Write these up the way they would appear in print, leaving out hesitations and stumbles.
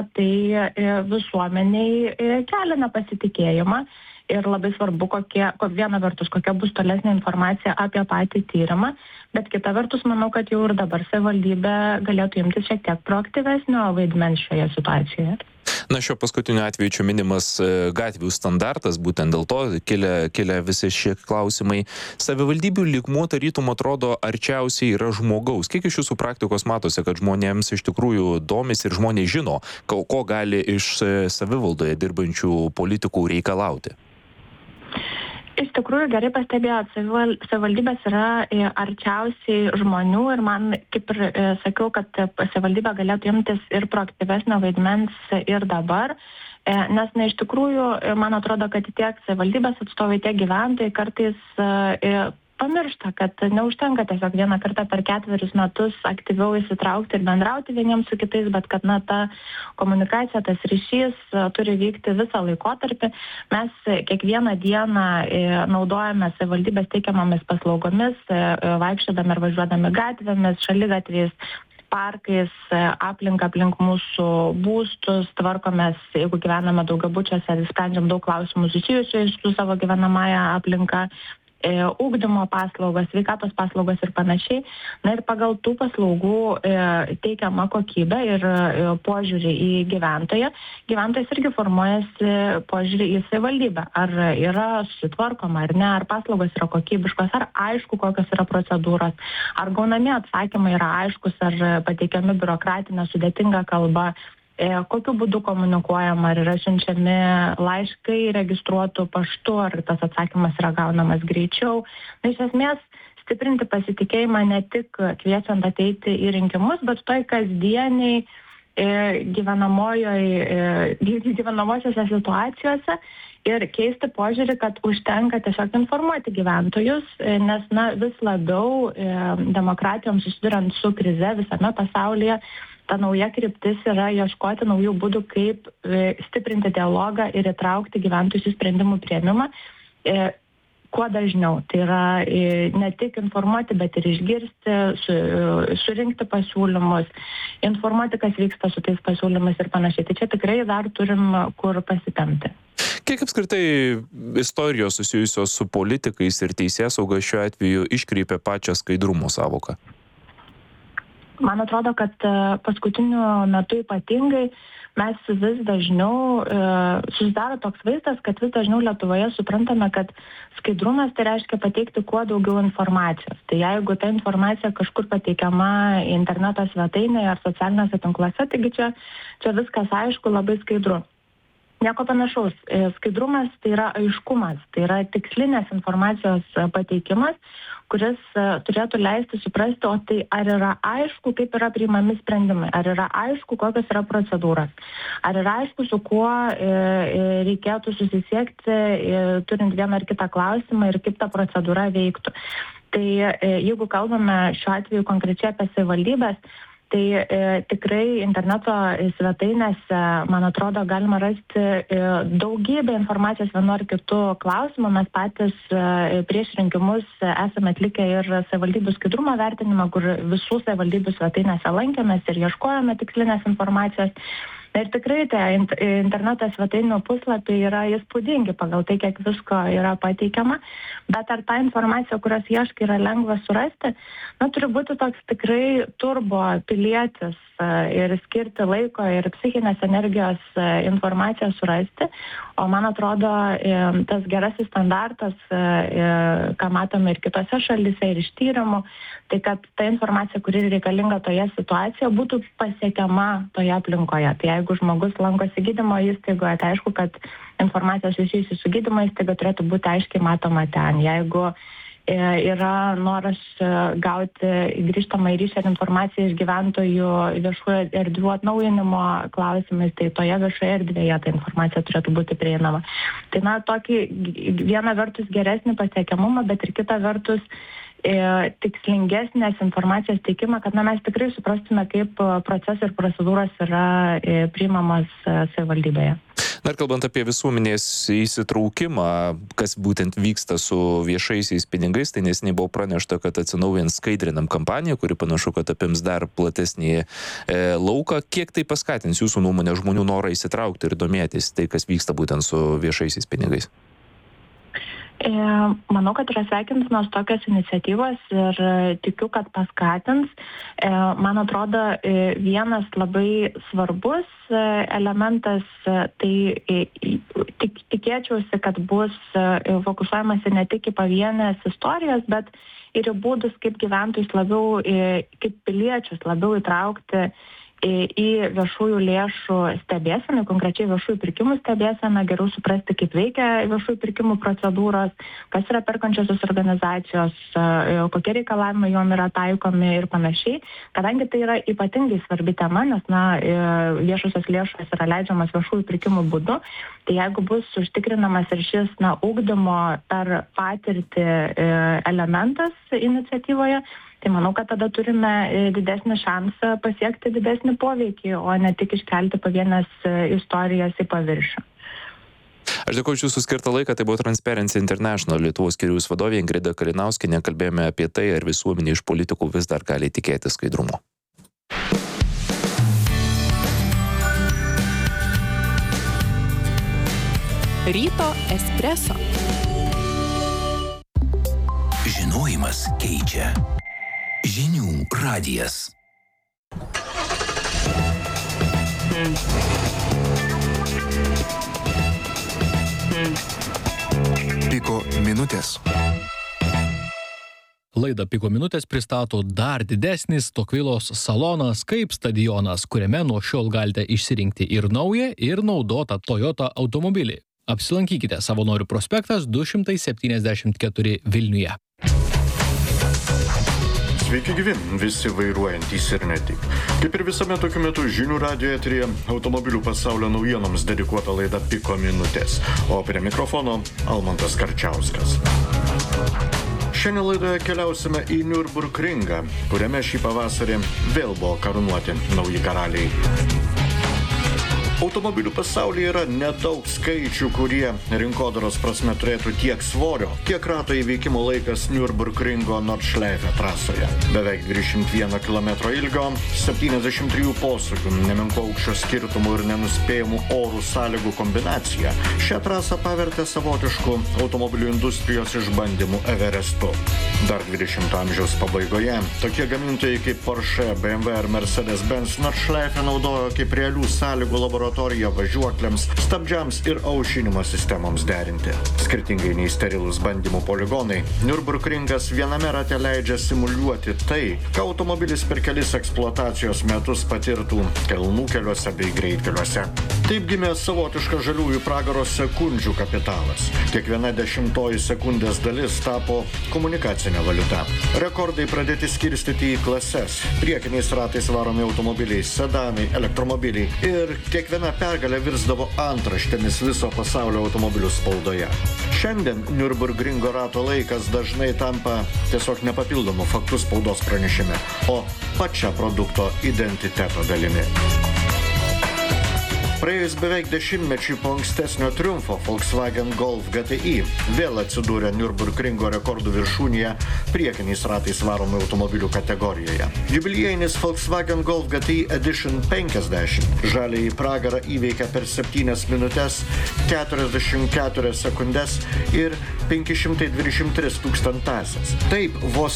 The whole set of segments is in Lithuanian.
tai visuomeniai kelia nepasitikėjimą. Ir labai svarbu, viena vertus, kokia bus tolesnė informacija apie patį tyrimą, bet kita vertus, manau, kad jau ir dabar savivaldybė galėtų imtis šiek tiek proaktyvesnio vaidmens šioje situacijoje. Na, šio paskutinio atveju čia minimas gatvių standartas, būtent dėl to kilia visi šie klausimai. Savivaldybių lygmuo tarytum atrodo arčiausiai yra žmogaus. Kiek iš jūsų praktikos matosi, kad žmonėms iš tikrųjų domisi ir žmonės žino, ko gali iš savivaldoje dirbančių politikų reikalauti? Iš tikrųjų, gerai pastebėjot, savivaldybės yra arčiausiai žmonių ir man, kaip ir sakiau, kad savivaldybė galėtų imtis ir proaktyvesnio vaidmens ir dabar, nes iš tikrųjų, man atrodo, kad tiek savivaldybės atstovai, tiek gyventojai kartais pamiršta, kad neužtenka tiesiog vieną kartą per 4 metus aktyviau įsitraukti ir bendrauti vieniems su kitais, bet kad ta komunikacija, tas ryšys turi vykti visą laikotarpį. Mes kiekvieną dieną naudojame savivaldybės teikiamomis paslaugomis, vaikščiodami ir važiuodami gatvėmis, šaligatviais, parkais, aplink mūsų būstus, tvarkomės, jeigu gyvename daugiabučiuose, sprendžiam daug klausimų susijusių su savo gyvenamąja aplinka, ugdymo paslaugos, sveikatos paslaugos ir panašiai. Na ir pagal tų paslaugų teikiamą kokybę ir požiūrį į gyventoją, gyventojas irgi formuojasi požiūrį į savivaldybę. Ar yra susitvarkoma ar ne, ar paslaugos yra kokybiškos, ar aišku, kokios yra procedūros, ar gaunami atsakymai yra aiškus, ar pateikiami biurokratinė sudėtinga kalba, kokiu būdu komunikuojama, ar yra siunčiami laiškai registruotų paštu, ar tas atsakymas yra gaunamas greičiau. Na, iš esmės, stiprinti pasitikėjimą ne tik kviečiant ateiti į rinkimus, bet toj kasdieniai gyvenamosiose situacijose ir keisti požiūrį, kad užtenka tiesiog informuoti gyventojus, nes vis labiau demokratijoms susiduriant su krize visame pasaulyje, ta nauja kryptis yra ieškoti naujų būdų, kaip stiprinti dialogą ir įtraukti gyventojus į sprendimų priėmimą kuo dažniau. Tai yra ne tik informuoti, bet ir išgirsti, surinkti pasiūlymus, informuoti, kas vyksta su tais pasiūlymais ir panašiai. Tai čia tikrai dar turim kur pasitempti. Kiek apskritai istorijos susijusios su politikais ir teisėsauga šiuo atveju iškreipia pačią skaidrumo savoką? Man atrodo, kad paskutiniu metu ypatingai mes vis dažniau susidaro toks vaizdas, kad vis dažniau Lietuvoje suprantame, kad skaidrumas tai reiškia pateikti kuo daugiau informacijos. Tai jeigu ta informacija kažkur pateikiama interneto svetainėje ar socialiniuose tinkluose, taigi čia viskas aišku, labai skaidru. Nieko panašaus. Skaidrumas tai yra aiškumas, tai yra tikslinės informacijos pateikimas, kuris turėtų leisti suprasti, o tai ar yra aišku, kaip yra priimami sprendimai, ar yra aišku, kokios yra procedūros, ar yra aišku, su kuo reikėtų susisiekti, turint vieną ar kitą klausimą ir kaip ta procedūra veiktų. Tai jeigu kalbame šiuo atveju konkrečiai apie savivaldybės, tai tikrai interneto svetainėse, man atrodo, galima rasti daugybę informacijos vienu ar kitu klausimu. Mes patys prieš rinkimus esame atlikę ir savivaldybių skaidrumo vertinimą, kur visų savivaldybių svetainėse lankėmės ir ieškojome tikslinės informacijos. Ir tikrai interneto svetainių puslapiai yra įspūdingi pagal tai, kiek visko yra pateikiama, bet ar ta informacija, kurios ieškai, yra lengva surasti, turi būti toks tikrai turbo pilietis ir skirti laiko ir psichinės energijos informaciją surasti. O man atrodo, tas gerasis standartas, ką matome ir kitose šalyse, ir iš tyrimų, tai kad ta informacija, kuri reikalinga toje situacijoje, būtų pasiekiama toje aplinkoje. Tai jeigu žmogus lankosi gydymo įstaigoje, tai aišku, kad informacija susijusi su gydymo įstaiga turėtų būti aiškiai matoma ten. Jeigu yra noras gauti grįžtamą ryšį ir informaciją iš gyventojų viešųjų erdvių atnaujinimo klausimais, tai toje viešoje erdvėje ta informacija turėtų būti prieinama. Tai tokį vieną vertus geresnį pasiekiamumą, bet ir kitą vertus tikslingesnės informacijos teikimą, kad mes tikrai suprastume, kaip procesai ir procedūros yra priimamos savivaldybėje. Na ir kalbant apie visuomenės įsitraukimą, kas būtent vyksta su viešaisiais pinigais, tai neseniai buvo pranešta, kad atsinaujins Skaidrinam kampaniją, kuri panašu, kad apims dar platesnį lauką. Kiek tai paskatins jūsų nuomonę žmonių norą įsitraukti ir domėtis tai, kas vyksta būtent su viešaisiais pinigais? Manau, kad yra sveikintinos tokios iniciatyvos ir tikiu, kad paskatins. Man atrodo, vienas labai svarbus elementas, tai tikėčiausi, kad bus fokusuojamasi ne tik į pavienės istorijas, bet ir į būdus, kaip gyventojus labiau, kaip piliečius labiau įtraukti į viešųjų lėšų stebėseną, konkrečiai viešųjų pirkimų stebėseną, geriau suprasti, kaip veikia viešųjų pirkimų procedūros, kas yra perkančiosios organizacijos, kokie reikalavimai jom yra taikomi ir panašiai. Kadangi tai yra ypatingai svarbi tema, nes viešosios lėšos yra leidžiamas viešųjų pirkimų būdu, tai jeigu bus užtikrinamas ir šis ugdymo per patirtį elementas iniciatyvoje, tai manau, kad tada turime didesnį šansą pasiekti didesnį poveikį, o ne tik iškelti pavienės istorijas į paviršių. Aš dėkoju už jūsų skirtą laiką, tai buvo Transparency International Lietuvos skyriaus vadovė Ingrida Kalinauskienė. Kalbėjome apie tai, ar visuomenė iš politikų vis dar gali tikėti skaidrumo. Ryto espreso. Žinojimas keičia. Žinių radijas. Piko minutės. Laidą Piko minutės pristato dar didesnis Tokvilos salonas kaip stadionas, kuriame nuo šiol galite išsirinkti ir naują, ir naudotą Toyota automobilį. Apsilankykite Savanorių prospektas 274 Vilniuje. Sveiki gyvi, visi vairuojantys ir ne tik. Kaip ir visame tokiu metu žinių radijo eteryje automobilių pasaulio naujienoms dedikuota laida Piko minutės, o prie mikrofono Almantas Karčiauskas. Šiandien laidoje keliausime į Nürburgringą, kuriame šį pavasarį vėl buvo karūnuoti nauji karaliai. Automobilių pasaulyje yra nedaug skaičių, kurie rinkodaros prasme turėtų tiek svorio, kiek rato įveikimo laikas Nürburgringo Nordschleife trasoje. Beveik 21 km ilgio, 73 posūkių, nemenko aukščio skirtumų ir nenuspėjamų orų sąlygų kombinacija šią trasą pavertė savotišku automobilių industrijos išbandymų Everestu. Dar 20 amžiaus pabaigoje tokie gamintojai kaip Porsche, BMW ir Mercedes-Benz Nordschleife naudojo kaip realių sąlygų laboratoriją važiuokliams, stabdžiams ir aušinimo sistemoms derinti. Skirtingai nei sterilūs bandymų poligonai, Nürburgringas viename rate leidžia simuliuoti tai, ką automobilis per kelis eksploatacijos metus patirtų kalnų keliuose bei greitkeliuose. Taip gimė savotiškas žaliųjų pragaro sekundžių kapitalas. Kiekviena 10 sekundės dalis tapo komunikacinė valiuta. Rekordai pradėti skirstyti į klases. Priekiniais ratais varomi automobiliai, sedanai, elektromobiliai ir kiekviena pergalė virsdavo antraštėmis viso pasaulio automobilių spaudoje. Šiandien Nürburgringo rato laikas dažnai tampa tiesiog nepapildomų faktų spaudos pranešime, o pačia produkto identiteto dalimi. Praėjus beveik 10 po ankstesnio triumfo Volkswagen Golf GTI vėl atsidūrė Nürburgringo rekordų viršūnėje priekiniais ratais varomų automobilių kategorijoje. Jubiliejinis Volkswagen Golf GTI Edition 50 žaliąjį pragarą įveikė per 7 minutes, 44 sekundes ir 523 tūkstantąsias. Taip, vos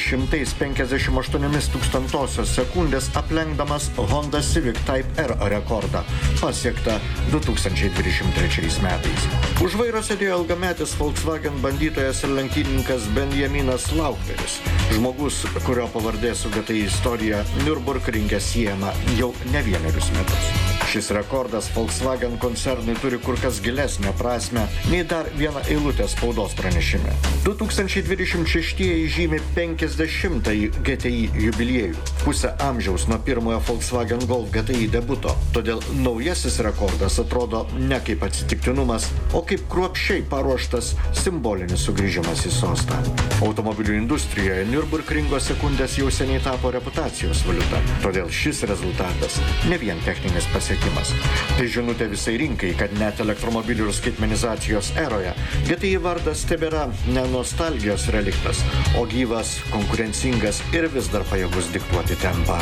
358 tūkstantosios sekundės aplenkdamas Honda Civic Type R rekordą, pasiekta 2023 metais. Už vairo sėdėjo ilgametis Volkswagen bandytojas ir lenktynininkas Benjaminas Laukveris, žmogus, kurio pavardė su GTI istorija Nürburgringe siejama jau ne vienerius metus. Šis rekordas Volkswagen koncernui turi kur kas gilesnę prasmę nei dar vieną eilutę spaudos pranešime. 2026 žymi 50-ąjį GTI jubiliejų, pusę amžiaus nuo pirmojo Volkswagen Golf GTI debuto. Todėl naujasis rekordas atrodo ne kaip atsitiktinumas, o kaip kruopščiai paruoštas simbolinis sugrįžimas į sostą. Automobilių industrijoje Nürburgringo sekundės jau seniai tapo reputacijos valiuta. Todėl šis rezultatas ne vien techninis pasiekimas, pasiekimas. Tai žinutė visai rinkai, kad net elektromobilių ir skaitmenizacijos eroje GTI vardas tebėra ne nostalgijos reliktas, o gyvas, konkurencingas ir vis dar pajėgus diktuoti tempą.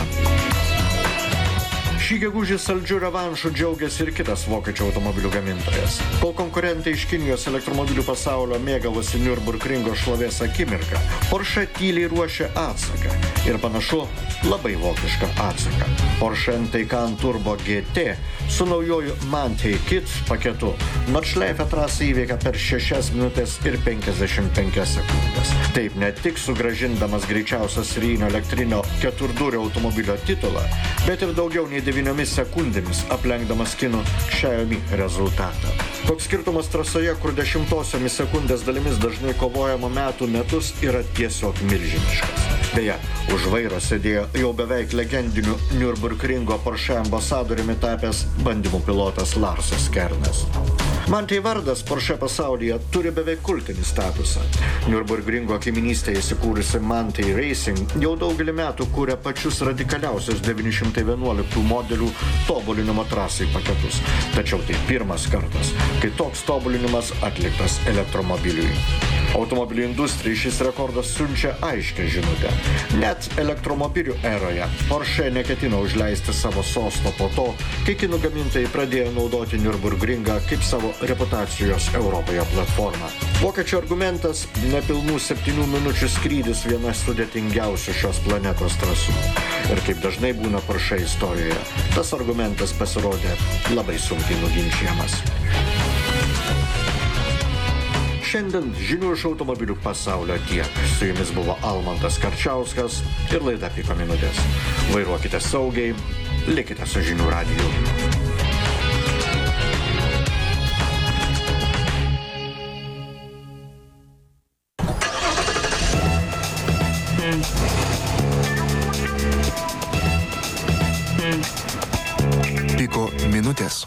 Šį gegužį saldžių revanšų džiaugiasi ir kitas vokiečių automobilių gamintojas. Kol konkurentai iš Kinijos elektromobilių pasaulio mėgavosi Nürburgringo šlovės akimirką, Porsche tyliai ruošia atsaką. Ir panašu, labai vokišką atsaką. Porsche Taycan Turbo GT su naujoju Mantei Kit paketu Nordschleife trasą įveikia per 6 minutės ir 55 sekundės. Taip ne tik sugrąžindamas greičiausio serijinio elektrinio keturdurio automobilio titulą, bet ir daugiau nei 9 sekundėmis aplenkdamas kinų Xiaomi rezultatą. Toks skirtumas trasoje, kur 10 sekundės dalimis dažnai kovojama metų metus, yra tiesiog milžiniškas. Beje, už vairo sėdėjo jau beveik legendiniu Nürburgringo Porsche ambasadoriumi tapęs bandymų pilotas Larsas Kernas. Mantei vardas Porsche pasaulyje turi beveik kultinį statusą. Nürburgringo kaiminystėje įsikūrusi Mantei Racing jau daugelį metų kūrė pačius radikaliausius 911 modelių tobulinimo trasai paketus. Tačiau tai pirmas kartas, kai toks tobulinimas atliktas elektromobiliui. Automobilių industrijai šis rekordas siunčia aiškę žinutę. Net elektromobilių eroje Porsche neketina užleisti savo sosto po to, kai kinų gamintojai pradėjo naudoti Nürburgringą kaip savo reputacijos Europoje platformą. Vokiečių argumentas – nepilnų 7 minučių skrydis viena sudėtingiausių šios planetos trasų. Ir kaip dažnai būna Porsche istorijoje, tas argumentas pasirodė labai sunkiai nuginčiamas. Šiandien žinių iš automobilių pasaulio tiek. Su jumis buvo Almantas Karčiauskas ir laida Piko minutės. Vairuokite saugiai, likite su Žinių radiju. Piko minutės.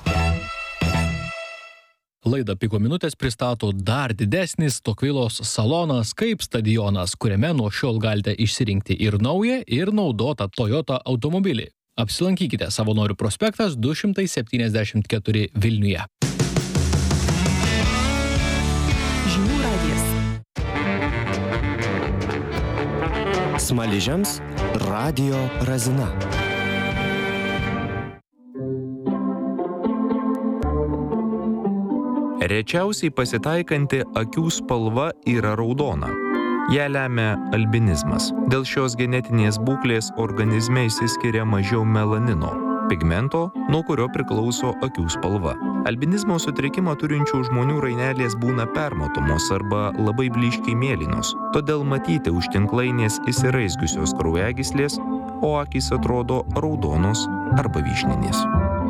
Laidą Piko minutės pristato dar didesnis Tokvilos salonas kaip stadionas, kuriame nuo šiol galite išsirinkti ir naują, ir naudotą Toyota automobilį. Apsilankykite Savanorių prospektas 274 Vilniuje. Žinių radijas. Smaližiams Radio Razina. Rečiausiai pasitaikanti akių spalva yra raudona. Ją lemia albinizmas. Dėl šios genetinės būklės organizme išsiskiria mažiau melanino, pigmento, nuo kurio priklauso akių spalva. Albinizmo sutrikimą turinčių žmonių rainelės būna permatomos arba labai blyškiai mėlynos, todėl matyti už tinklainės įsiraizgiusios kraujagyslės, o akys atrodo raudonos arba vyšninės.